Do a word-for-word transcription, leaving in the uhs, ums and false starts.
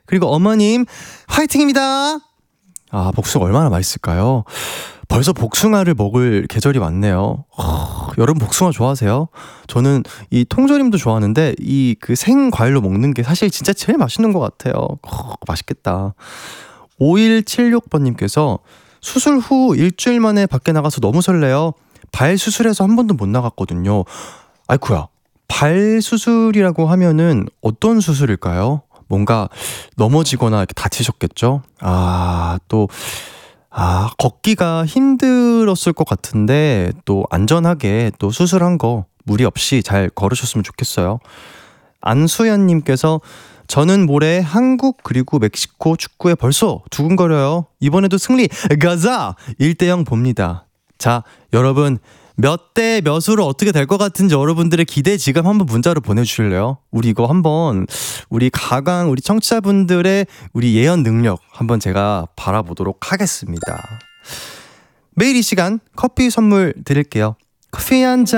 그리고 어머님 화이팅입니다. 아, 복숭아 얼마나 맛있을까요? 벌써 복숭아를 먹을 계절이 왔네요. 허, 여러분 복숭아 좋아하세요? 저는 이 통조림도 좋아하는데 이 그 생과일로 먹는 게 사실 진짜 제일 맛있는 것 같아요. 허, 맛있겠다. 오일칠육 번님께서 수술 후 일주일 만에 밖에 나가서 너무 설레요. 발 수술해서 한 번도 못 나갔거든요. 아이쿠야, 발 수술이라고 하면은 어떤 수술일까요? 뭔가 넘어지거나 이렇게 다치셨겠죠? 아, 또 아, 걷기가 힘들었을 것 같은데 또 안전하게 또 수술한 거 무리 없이 잘 걸으셨으면 좋겠어요. 안수연님께서 저는 모레 한국 그리고 멕시코 축구에 벌써 두근거려요. 이번에도 승리 가자! 일 대 영 봅니다. 자, 여러분 몇 대 몇으로 어떻게 될 것 같은지 여러분들의 기대 지금 한번 문자로 보내주실래요? 우리 이거 한번 우리 가강 우리 청취자분들의 우리 예언 능력 한번 제가 바라보도록 하겠습니다. 매일 이 시간 커피 선물 드릴게요. 커피 한 잔